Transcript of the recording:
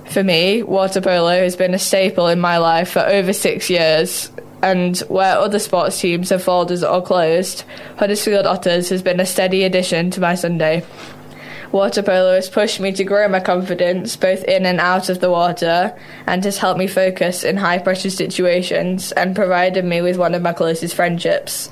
For me, water polo has been a staple in my life for over 6 years, and where other sports teams have folded or closed, Huddersfield Otters has been a steady addition to my Sunday. Water polo has pushed me to grow my confidence both in and out of the water, and has helped me focus in high pressure situations and provided me with one of my closest friendships.